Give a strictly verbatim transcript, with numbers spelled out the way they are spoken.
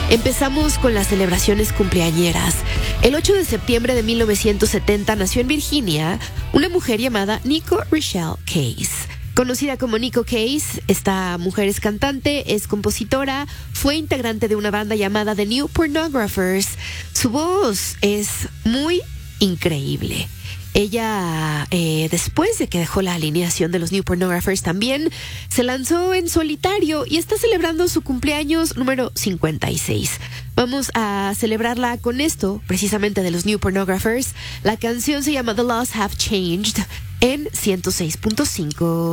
Empezamos con las celebraciones cumpleañeras. El ocho de septiembre de mil novecientos setenta nació en Virginia una mujer llamada Nico Rochelle Case. Conocida como Nico Case, esta mujer es cantante, es compositora, fue integrante de una banda llamada The New Pornographers. Su voz es muy increíble. Ella, eh, después de que dejó la alineación de los New Pornographers, también se lanzó en solitario y está celebrando su cumpleaños número cincuenta y seis. Vamos a celebrarla con esto, precisamente de los New Pornographers. La canción se llama The Laws Have Changed en ciento seis punto cinco.